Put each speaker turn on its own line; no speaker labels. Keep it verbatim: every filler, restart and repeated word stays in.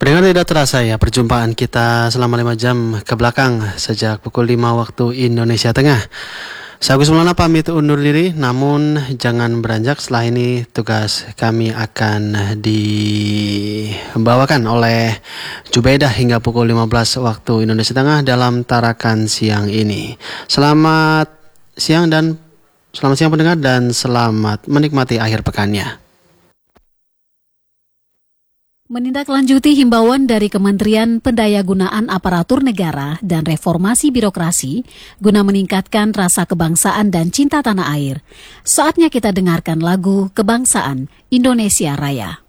Pendengar, tidak terasa ya perjumpaan kita selama lima jam ke belakang sejak pukul lima waktu Indonesia Tengah. Saya Agus Maulana pamit undur diri, namun jangan beranjak. Setelah ini tugas kami akan dibawakan oleh Jubaidah hingga pukul lima belas waktu Indonesia Tengah dalam Tarakan Siang ini. Selamat siang dan selamat siang pendengar, dan selamat menikmati akhir pekannya.
Menindaklanjuti himbauan dari Kementerian Pendayagunaan Aparatur Negara dan Reformasi Birokrasi guna meningkatkan rasa kebangsaan dan cinta tanah air, saatnya kita dengarkan lagu Kebangsaan Indonesia Raya.